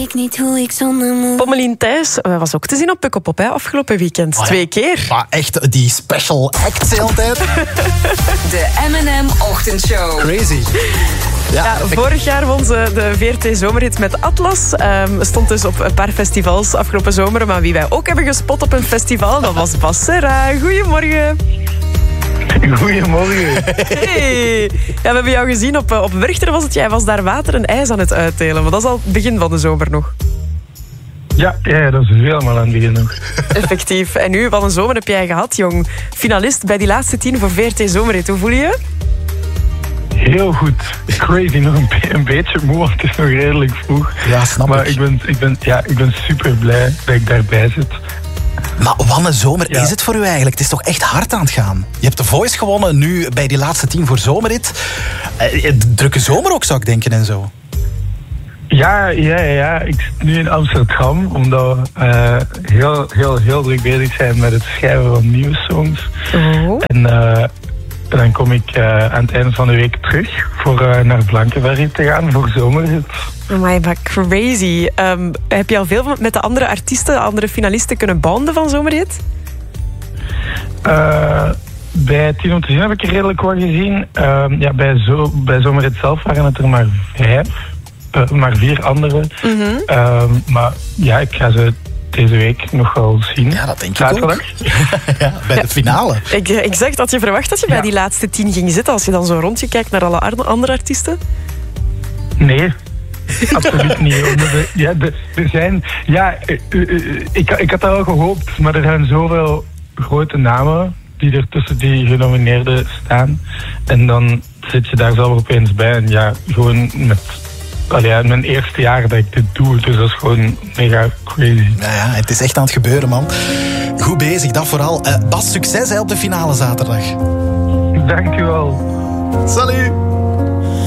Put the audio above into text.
ik niet hoe ik zonder moet. Pommelien Thijs was ook te zien op Pukkelpop afgelopen weekend. Oh ja. 2 keer. Maar echt, die special acts de hele tijd. De M&M Ochtendshow. Crazy. Ja, vorig jaar won ze de VRT Zomerhit met Atlas. Stond dus op een paar festivals afgelopen zomer. Maar wie wij ook hebben gespot op een festival, dat was Bas Serra. Goedemorgen. Goedemorgen. Hey. Ja, we hebben jou gezien op Werchter was het. Jij was daar water en ijs aan het uitdelen. Maar dat is al het begin van de zomer nog. Ja, dat is helemaal aan het begin nog. Effectief. En nu, wat een zomer heb jij gehad, jong. Finalist bij die laatste 10 voor VRT Zomerhit. Hoe voel je je? Heel goed. Crazy, nog een beetje moe, want het is nog redelijk vroeg. Ja, snap maar ik. Ik ben super blij dat ik daarbij zit. Maar wat een zomer is het voor u eigenlijk? Het is toch echt hard aan het gaan? Je hebt de Voice gewonnen, nu bij die laatste 10 voor Zomerhit. Drukke zomer ook, zou ik denken, en zo. Ja. Ik zit nu in Amsterdam, omdat we heel druk bezig zijn met het schrijven van nieuwe songs. Oh. En dan kom ik aan het einde van de week terug voor naar Blankenberg te gaan voor Zomerhit. Amai, maar crazy. Heb je al veel met de andere artiesten, andere finalisten kunnen bonden van Zomerhit? Bij Tien om te zien heb ik er redelijk wat gezien. Bij Zomerhit zelf waren het er maar 5. Maar 4 anderen. Mm-hmm. Maar ja, ik ga ze deze week nog wel zien. Ja, dat denk ik Zaterdag. ook. Ja, bij de finale. Exact. Had je verwacht dat je bij die laatste 10 ging zitten als je dan zo rondje kijkt naar alle andere artiesten? Nee. Absoluut niet. Er zijn... Ja, ik had dat wel gehoopt, maar er zijn zoveel grote namen die er tussen die genomineerden staan. En dan zit je daar zelf opeens bij. En ja, gewoon met... mijn eerste jaar dat ik dit doe, dus dat is gewoon mega crazy. Ja, het is echt aan het gebeuren, man. Goed bezig, dat vooral. Bas, succes op de finale zaterdag. Dank u wel. Salut!